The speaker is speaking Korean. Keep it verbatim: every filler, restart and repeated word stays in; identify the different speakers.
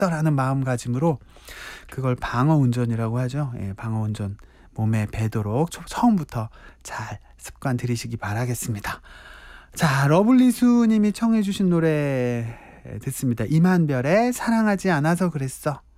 Speaker 1: 하겠다라는 마음가짐으로 그걸 방어운전이라고 하죠. 예, 방어운전 몸에 배도록 처음부터 잘 습관 들이시기 바라겠습니다. 자, 러블리수님이 청해 주신 노래 듣습니다. 임한별의 사랑하지 않아서 그랬어.